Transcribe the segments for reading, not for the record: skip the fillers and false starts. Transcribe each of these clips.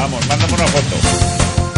Vamos, mándame una foto.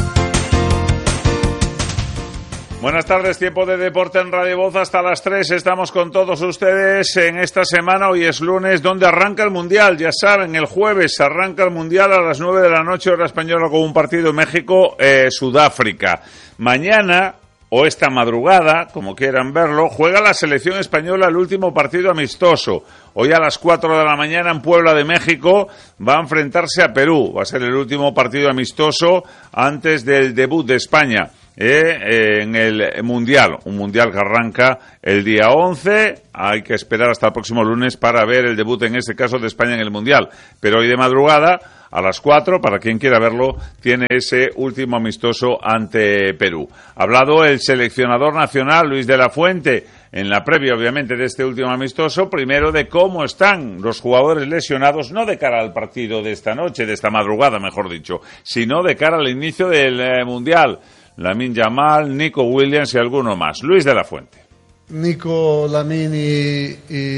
Buenas tardes, tiempo de deporte en Radio Voz hasta las 3. Estamos con todos ustedes en esta semana. Hoy es lunes, donde arranca el Mundial. Ya saben, el jueves arranca el Mundial a las 9 de la noche, hora española, con un partido en México, Sudáfrica. Mañana, o esta madrugada, como quieran verlo, juega la selección española el último partido amistoso. Hoy a las 4 de la mañana en Puebla de México va a enfrentarse a Perú. Va a ser el último partido amistoso antes del debut de España en el Mundial. Un Mundial que arranca el día 11. Hay que esperar hasta el próximo lunes para ver el debut, en este caso, de España en el Mundial. Pero hoy de madrugada, a las 4, para quien quiera verlo, tiene ese último amistoso ante Perú. Ha hablado el seleccionador nacional, Luis de la Fuente, en la previa, obviamente, de este último amistoso, primero de cómo están los jugadores lesionados, no de cara al partido de esta noche, de esta madrugada, mejor dicho, sino de cara al inicio del Mundial. Lamine Yamal, Nico Williams y alguno más. Luis de la Fuente. Nico, Lamine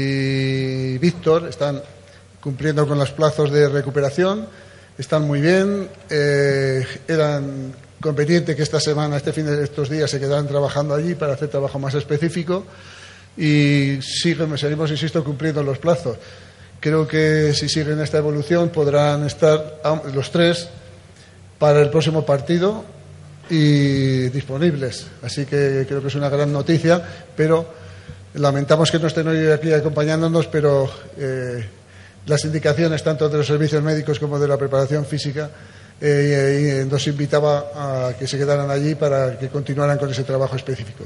y Víctor están cumpliendo con los plazos de recuperación, están muy bien, eran conveniente que esta semana, estos días se quedaran trabajando allí para hacer trabajo más específico y seguimos, insisto, cumpliendo los plazos. Creo que si siguen esta evolución podrán estar los tres para el próximo partido y disponibles, así que creo que es una gran noticia, pero lamentamos que no estén hoy aquí acompañándonos, pero las indicaciones tanto de los servicios médicos como de la preparación física nos invitaba a que se quedaran allí para que continuaran con ese trabajo específico.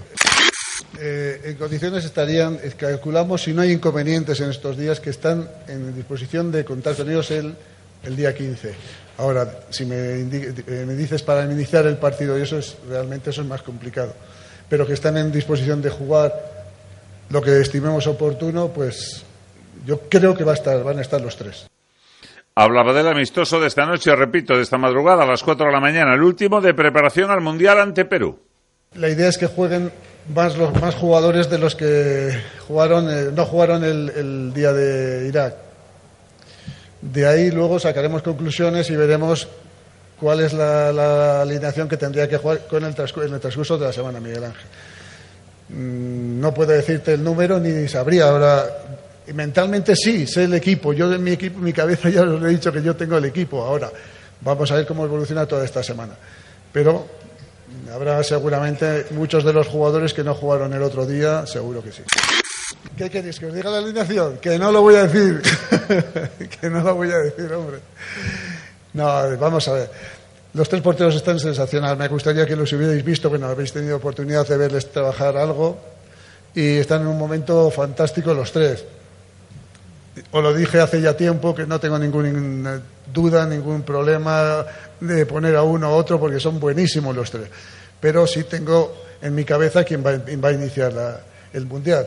En condiciones estarían, calculamos, si no hay inconvenientes en estos días, que están en disposición de contar con ellos el día 15. Ahora, si me dices para iniciar el partido, y eso es más complicado, pero que están en disposición de jugar lo que estimemos oportuno, pues yo creo que van a estar los tres. Hablaba del amistoso de esta noche, repito, de esta madrugada a las 4 de la mañana, el último de preparación al Mundial ante Perú. La idea es que jueguen más jugadores de los que no jugaron el día de Irak. De ahí luego sacaremos conclusiones y veremos cuál es la alineación que tendría que jugar en el transcurso de la semana, Miguel Ángel. No puedo decirte el número ni sabría ahora. Mentalmente sí, sé el equipo. Yo en mi cabeza ya os he dicho que yo tengo el equipo. Ahora vamos a ver cómo evoluciona toda esta semana. Pero habrá seguramente muchos de los jugadores que no jugaron el otro día, seguro que sí. ¿Qué queréis? ¿Que os diga la alineación? Que no lo voy a decir. Que no lo voy a decir, hombre. No, vamos a ver. Los tres porteros están sensacionales. Me gustaría que los hubierais visto. Bueno, habéis tenido oportunidad de verles trabajar algo. Y están en un momento fantástico los tres. Os lo dije hace ya tiempo que no tengo ninguna duda, ningún problema de poner a uno a otro porque son buenísimos los tres. Pero sí tengo en mi cabeza quién va a iniciar el Mundial.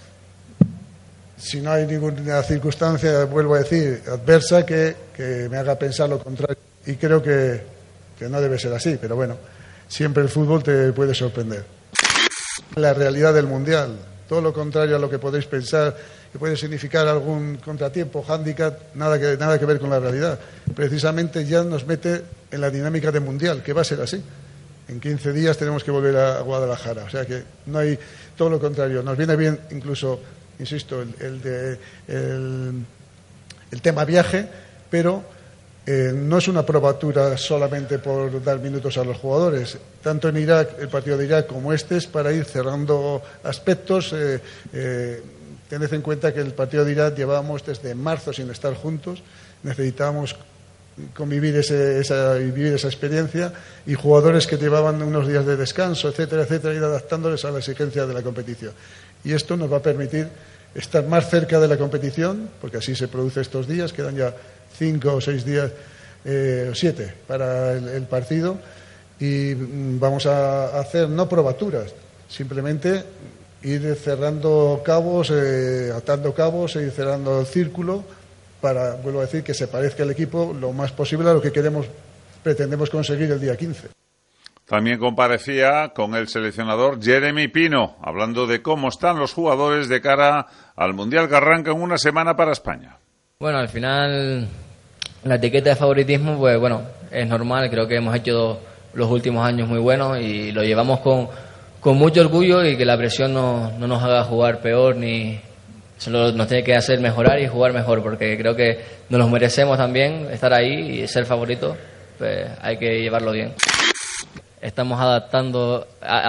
Si no hay ninguna circunstancia, vuelvo a decir, adversa que me haga pensar lo contrario. Y creo que no debe ser así, pero bueno, siempre el fútbol te puede sorprender. La realidad del Mundial, todo lo contrario a lo que podéis pensar, que puede significar algún contratiempo, hándicap, nada que ver con la realidad. Precisamente ya nos mete en la dinámica del Mundial, que va a ser así. En 15 días tenemos que volver a Guadalajara, o sea que no hay, todo lo contrario, nos viene bien incluso, insisto, el tema viaje, pero no es una probatura solamente por dar minutos a los jugadores. Tanto en Irak, el partido de Irak, como este, es para ir cerrando aspectos. Tened en cuenta que el partido de Irak llevábamos desde marzo sin estar juntos. Necesitábamos convivir vivir esa experiencia, y jugadores que llevaban unos días de descanso, etcétera, etcétera, ir adaptándoles a la exigencia de la competición. Y esto nos va a permitir estar más cerca de la competición, porque así se produce estos días, quedan ya 5 o 6 días, 7 para el partido, y vamos a hacer no probaturas, simplemente ir cerrando cabos, atando cabos, e ir cerrando el círculo para, vuelvo a decir, que se parezca el equipo lo más posible a lo que pretendemos conseguir el día 15. También comparecía con el seleccionador Jeremy Pino, hablando de cómo están los jugadores de cara al Mundial que arranca en una semana para España. Bueno, al final La etiqueta de favoritismo, pues bueno, es normal. Creo que hemos hecho los últimos años muy buenos y lo llevamos con mucho orgullo, y que la presión no nos haga jugar peor, ni solo nos tiene que hacer mejorar y jugar mejor, porque creo que nos los merecemos también, estar ahí y ser favoritos. Pues hay que llevarlo bien. Estamos adaptados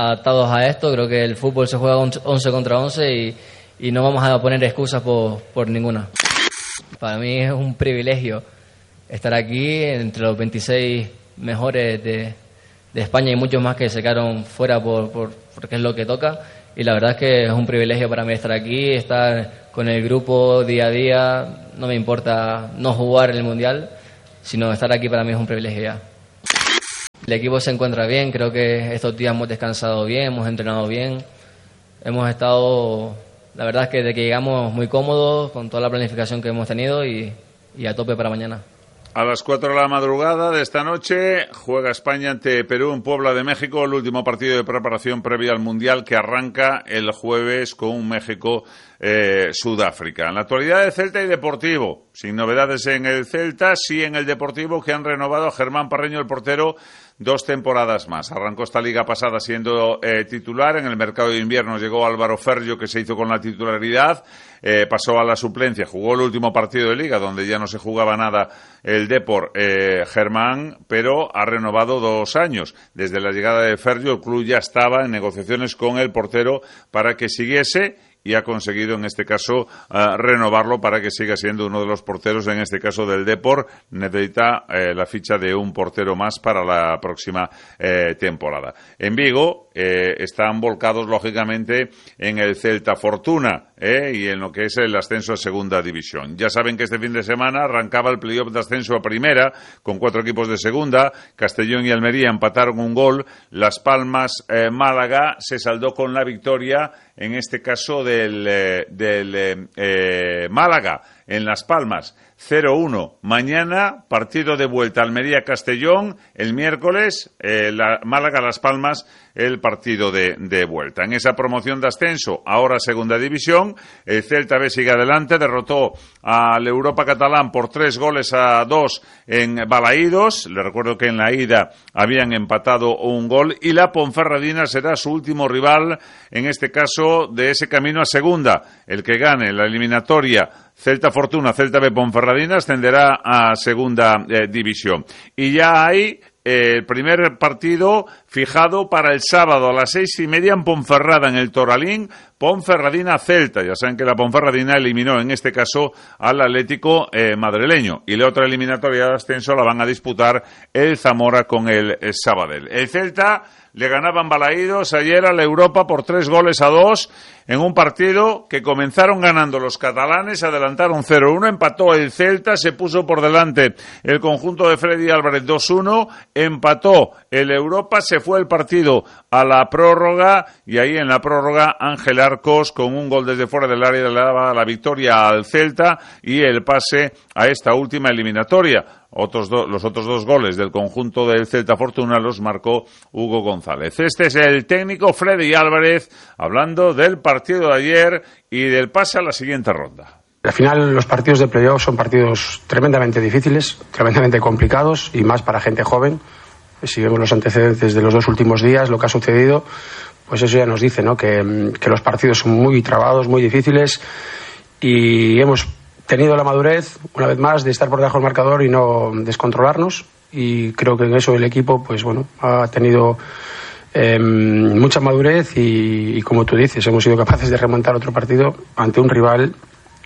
a esto. Creo que el fútbol se juega 11 contra 11 y no vamos a poner excusas por ninguna. Para mí es un privilegio estar aquí entre los 26 mejores de España, y muchos más que se quedaron fuera porque es lo que toca. Y la verdad es que es un privilegio para mí estar aquí, estar con el grupo día a día. No me importa no jugar en el Mundial, sino estar aquí para mí es un privilegio ya. El equipo se encuentra bien. Creo que estos días hemos descansado bien, hemos entrenado bien. Hemos estado, la verdad es que desde que llegamos, muy cómodos con toda la planificación que hemos tenido y a tope para mañana. A las 4 de la madrugada de esta noche juega España ante Perú en Puebla de México, el último partido de preparación previo al Mundial, que arranca el jueves con un México-Sudáfrica. En la actualidad de Celta y Deportivo, sin novedades en el Celta, sí en el Deportivo, que han renovado a Germán Parreño, el portero, 2 temporadas más. Arrancó esta liga pasada siendo titular. En el mercado de invierno llegó Álvaro Ferrio, que se hizo con la titularidad. Pasó a la suplencia, jugó el último partido de liga, donde ya no se jugaba nada el Depor, Germán, pero ha renovado 2 años. Desde la llegada de Ferrio, el club ya estaba en negociaciones con el portero para que siguiese, y ha conseguido en este caso renovarlo para que siga siendo uno de los porteros, en este caso del Depor. Necesita la ficha de un portero más para la próxima temporada. En Vigo están volcados lógicamente en el Celta Fortuna y en lo que es el ascenso a segunda división. Ya saben que este fin de semana arrancaba el playoff de ascenso a primera con 4 equipos de segunda. Castellón y Almería empataron 1 gol. Las Palmas Málaga se saldó con la victoria, en este caso del Málaga en Las Palmas, 0-1. Mañana partido de vuelta, Almería-Castellón, el miércoles Málaga-Las Palmas, el partido de vuelta. En esa promoción de ascenso, ahora segunda división, el Celta B sigue adelante, derrotó al Europa Catalán por 3-2 en Balaídos. Le recuerdo que en la ida habían empatado 1 gol, y la Ponferradina será su último rival, en este caso de ese camino a segunda. El que gane la eliminatoria Celta Fortuna, Celta B Ponferradina, ascenderá a segunda división. Y ya hay el primer partido fijado para el sábado a las 6:30 en Ponferrada, en el Toralín, Ponferradina-Celta. Ya saben que la Ponferradina eliminó en este caso al Atlético madrileño, y la otra eliminatoria de ascenso la van a disputar el Zamora con el Sabadell. El Celta le ganaban Balaídos ayer a la Europa por 3-2 en un partido que comenzaron ganando los catalanes, adelantaron 0-1, empató el Celta, se puso por delante el conjunto de Freddy Álvarez 2-1, empató el Europa, se fue el partido a la prórroga, y ahí en la prórroga Ángel Arcos con un gol desde fuera del área le daba la victoria al Celta y el pase a esta última eliminatoria. Los otros 2 goles del conjunto del Celta Fortuna los marcó Hugo González. Este es el técnico Freddy Álvarez hablando del partido de ayer y del pase a la siguiente ronda. Al final, los partidos de playoff son partidos tremendamente difíciles, tremendamente complicados, y más para gente joven. Si vemos los antecedentes de los 2 últimos días, lo que ha sucedido, pues eso ya nos dice, ¿no?, que los partidos son muy trabados, muy difíciles, y hemos tenido la madurez, una vez más, de estar por debajo del marcador y no descontrolarnos, y creo que en eso el equipo, pues bueno, ha tenido mucha madurez y como tú dices, hemos sido capaces de remontar otro partido ante un rival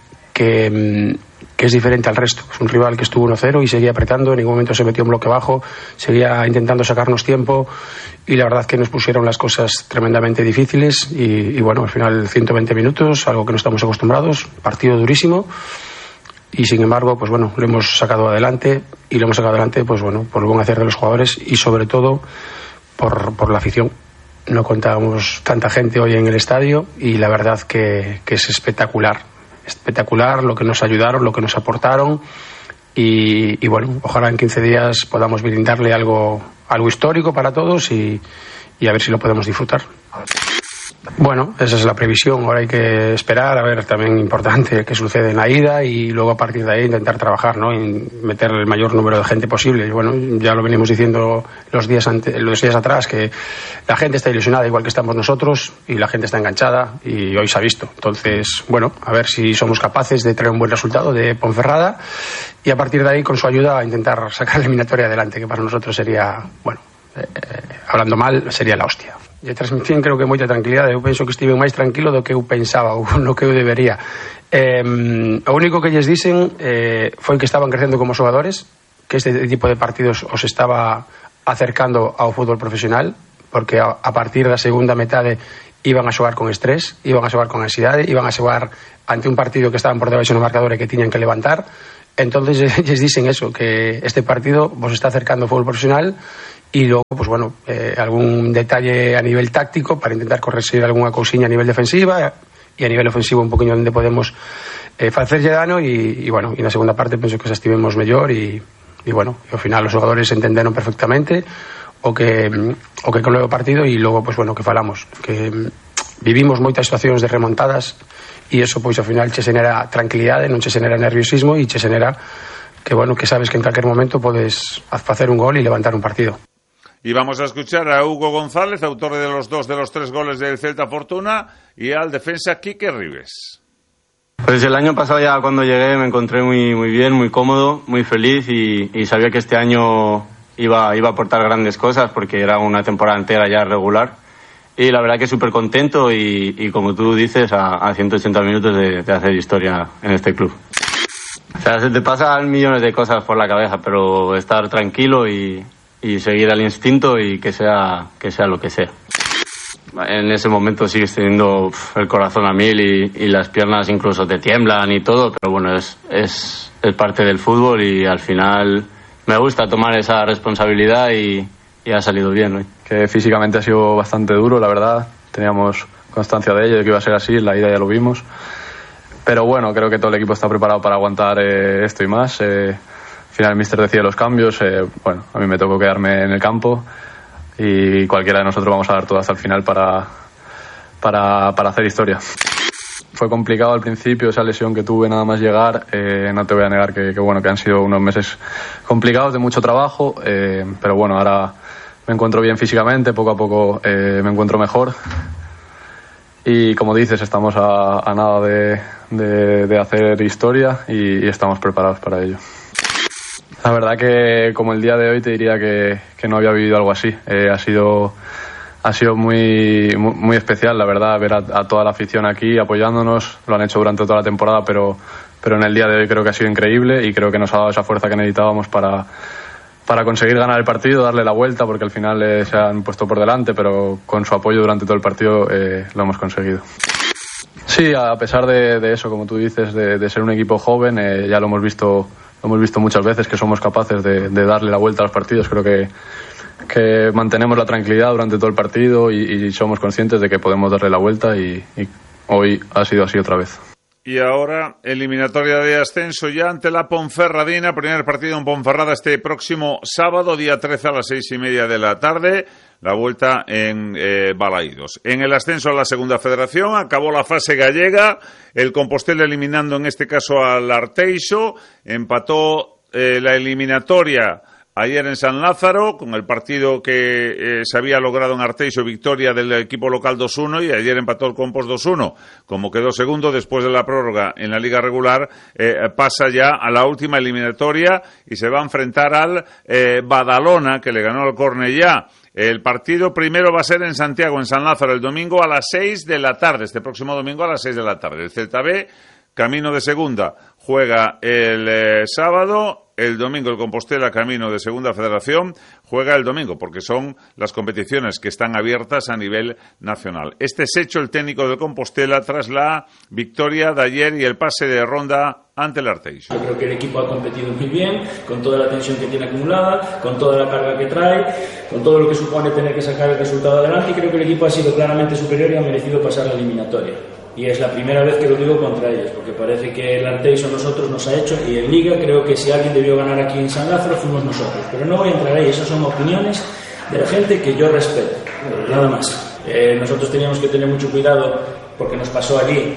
que es diferente al resto. Es un rival que estuvo 1-0 y seguía apretando, en ningún momento se metió en bloque bajo, seguía intentando sacarnos tiempo, y la verdad que nos pusieron las cosas tremendamente difíciles y bueno, al final 120 minutos, algo que no estamos acostumbrados, partido durísimo, y sin embargo, pues bueno, lo hemos sacado adelante, y lo hemos sacado adelante, pues bueno, por el buen hacer de los jugadores y sobre todo por la afición. No contábamos tanta gente hoy en el estadio, y la verdad que es espectacular lo que nos ayudaron, lo que nos aportaron, y bueno, ojalá en 15 días podamos brindarle algo histórico para todos y a ver si lo podemos disfrutar. Bueno, esa es la previsión. Ahora hay que esperar, a ver, también importante qué sucede en la ida y luego a partir de ahí intentar trabajar, ¿no? Y meter el mayor número de gente posible. Y bueno, ya lo venimos diciendo los días atrás, que la gente está ilusionada igual que estamos nosotros y la gente está enganchada y hoy se ha visto. Entonces, bueno, a ver si somos capaces de traer un buen resultado de Ponferrada y a partir de ahí, con su ayuda, a intentar sacar la eliminatoria adelante, que para nosotros sería, bueno, hablando mal, sería la hostia. E transmisión creo que moita tranquilidade. Eu penso que estive máis tranquilo do que eu pensaba ou no que eu debería. O único que lles dicen foi que estaban crecendo como xogadores, que este tipo de partidos os estaba acercando ao fútbol profesional, porque a partir da segunda metade iban a xogar con estrés, iban a xogar con ansiedade, iban a xogar ante un partido que estaban por debaixo no marcador e que tiñan que levantar. Entonces lles dicen eso, que este partido vos está acercando ao fútbol profesional. Y luego, pues bueno, algún detalle a nivel táctico para intentar corregir alguna cousiña a nivel defensiva y a nivel ofensivo un poquinho onde podemos facerlle dano y bueno, y na segunda parte penso que xa estivemos mellor y bueno, e ao final os xogadores entenderon perfectamente o que con o partido y logo, pues bueno, que falamos que vivimos moitas situacións de remontadas e eso pois ao final che xenera tranquilidade, non che xenera nerviosismo e che xenera que bueno, que sabes que en calquer momento podes facer un gol y levantar un partido. Y vamos a escuchar a Hugo González, autor de los 2 de los 3 goles del Celta Fortuna, y al defensa Quique Ribes. Pues el año pasado ya cuando llegué me encontré muy bien, muy cómodo, muy feliz y sabía que este año iba a aportar grandes cosas porque era una temporada entera ya regular. Y la verdad que súper contento y como tú dices, a 180 minutos de hacer historia en este club. O sea, se te pasan millones de cosas por la cabeza, pero estar tranquilo y seguir al instinto y que sea lo que sea. En ese momento sigues teniendo el corazón a mil y las piernas incluso te tiemblan y todo, pero bueno, es parte del fútbol y al final me gusta tomar esa responsabilidad y ha salido bien hoy. Que físicamente ha sido bastante duro, la verdad. Teníamos constancia de ello, de que iba a ser así, en la ida ya lo vimos. Pero bueno, creo que todo el equipo está preparado para aguantar esto y más. Al final el míster decide los cambios, bueno, a mí me tocó quedarme en el campo y cualquiera de nosotros vamos a dar todo hasta el final para hacer historia. Fue complicado al principio, esa lesión que tuve nada más llegar, no te voy a negar que bueno, que han sido unos meses complicados de mucho trabajo, pero bueno, ahora me encuentro bien físicamente, poco a poco me encuentro mejor y como dices, estamos a nada de hacer historia y estamos preparados para ello. La verdad que como el día de hoy te diría que no había vivido algo así. Ha sido muy especial, la verdad, ver a toda la afición aquí apoyándonos. Lo han hecho durante toda la temporada, pero en el día de hoy creo que ha sido increíble y creo que nos ha dado esa fuerza que necesitábamos para conseguir ganar el partido, darle la vuelta, porque al final se han puesto por delante, pero con su apoyo durante todo el partido lo hemos conseguido. Sí, a pesar de eso, como tú dices, de ser un equipo joven, ya lo hemos visto muchas veces que somos capaces de darle la vuelta a los partidos. Creo que mantenemos la tranquilidad durante todo el partido y somos conscientes de que podemos darle la vuelta y hoy ha sido así otra vez. Y ahora, eliminatoria de ascenso ya ante la Ponferradina. Primer partido en Ponferrada este próximo sábado, día 13 a las 6:30 de la tarde. La vuelta en Balaídos. En el ascenso a la segunda federación acabó la fase gallega. El Compostela eliminando en este caso al Arteixo. Empató la eliminatoria ayer en San Lázaro, con el partido que se había logrado en Arteixo, victoria del equipo local 2-1, y ayer empató el Compost 2-1. Como quedó segundo después de la prórroga en la liga regular, pasa ya a la última eliminatoria y se va a enfrentar al Badalona, que le ganó al Cornellá. El partido primero va a ser en Santiago, en San Lázaro, el domingo a las 6 de la tarde, este próximo domingo a las 6 de la tarde. El Celta B, camino de segunda, juega el sábado. El domingo el Compostela, camino de segunda federación, juega el domingo, porque son las competiciones que están abiertas a nivel nacional. Este es hecho el técnico del Compostela tras la victoria de ayer y el pase de ronda ante el Arteixo. Yo creo que el equipo ha competido muy bien, con toda la tensión que tiene acumulada, con toda la carga que trae, con todo lo que supone tener que sacar el resultado adelante, y creo que el equipo ha sido claramente superior y ha merecido pasar la eliminatoria. Y es la primera vez que lo digo contra ellos, porque parece que el Arteixo nosotros nos ha hecho, y en Liga creo que si alguien debió ganar aquí en San Lázaro fuimos nosotros. Pero no voy a entrar ahí, esas son opiniones de la gente que yo respeto, nada más. Nosotros teníamos que tener mucho cuidado, porque nos pasó allí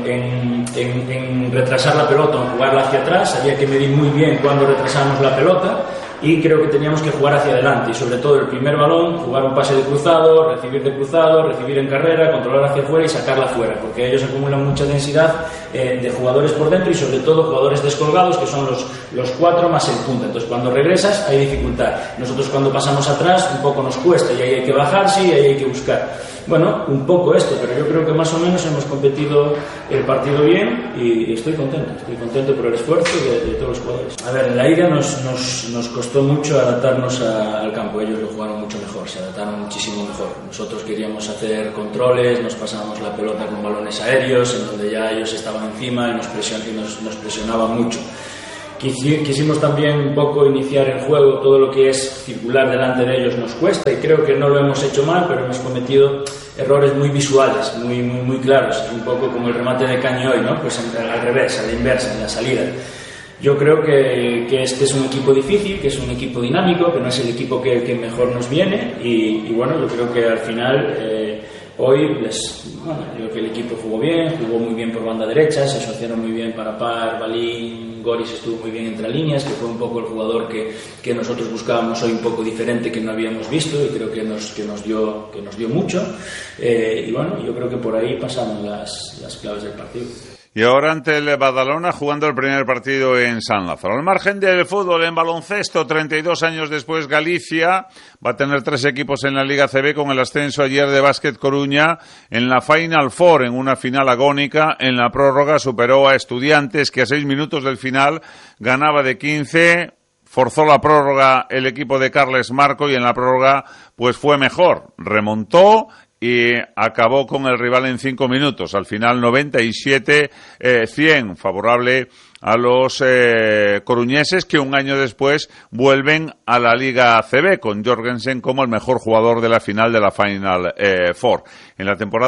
en retrasar la pelota, en jugarla hacia atrás. Había que medir muy bien cuándo retrasamos la pelota, y creo que teníamos que jugar hacia adelante, y sobre todo el primer balón, jugar un pase de cruzado, recibir en carrera, controlar hacia afuera y sacarla fuera, porque ellos acumulan mucha densidad de jugadores por dentro, y sobre todo jugadores descolgados, que son los 4 más el punta. Entonces cuando regresas hay dificultad. Nosotros cuando pasamos atrás un poco nos cuesta, y ahí hay que bajarse y ahí hay que buscar. Bueno, un poco esto, pero yo creo que más o menos hemos competido el partido bien, y estoy contento por el esfuerzo de todos los jugadores. A ver, en la ida nos costó mucho adaptarnos al campo. Ellos lo jugaron mucho mejor, se adaptaron muchísimo mejor. Nosotros queríamos hacer controles, nos pasábamos la pelota con balones aéreos, en donde ya ellos estaban encima y nos presionaban mucho. Quisimos también un poco iniciar el juego, todo lo que es circular delante de ellos nos cuesta, y creo que no lo hemos hecho mal, pero hemos cometido errores muy visuales, muy claros, un poco como el remate de Cañoy, ¿no? Pues al revés, a la inversa, en la salida. Yo creo que este es un equipo difícil, que es un equipo dinámico, que no es el equipo que mejor nos viene, y bueno, yo creo que al final hoy yo creo que el equipo jugó muy bien por banda derecha, se asociaron muy bien Parapar, Balín, Goris estuvo muy bien entre líneas, que fue un poco el jugador que nosotros buscábamos hoy, un poco diferente, que no habíamos visto, y creo que nos dio mucho, y bueno, yo creo que por ahí pasamos las claves del partido. Y ahora ante el Badalona, jugando el primer partido en San Lázaro. Al margen del fútbol, en baloncesto, 32 años después, Galicia va a tener 3 equipos en la Liga CB, con el ascenso ayer de Básquet Coruña en la Final Four, en una final agónica. En la prórroga superó a Estudiantes, que a 6 minutos del final ganaba de 15. Forzó la prórroga el equipo de Carles Marco, y en la prórroga pues fue mejor. Remontó y acabó con el rival en 5 minutos. Al final 97-100, favorable a los coruñeses, que un año después vuelven a la Liga CB, con Jorgensen como el mejor jugador de la final de la Final Four. En la temporada